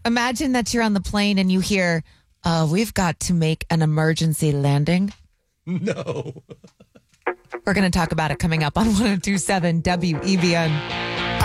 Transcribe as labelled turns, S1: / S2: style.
S1: Imagine that you're on the plane and you hear, we've got to make an emergency landing.
S2: No.
S1: We're going to talk about it coming up on 102.7 WEBN.